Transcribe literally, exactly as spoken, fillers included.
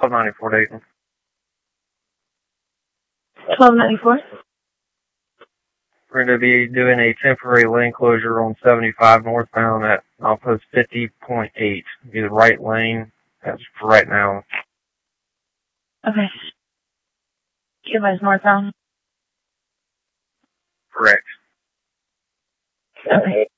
twelve ninety-four Dayton. twelve ninety-four? We're going to be doing a temporary lane closure on seventy-five northbound at outpost fifty point eight. Be the right lane. That's for right now. Okay. Cuba's northbound? Correct. Okay.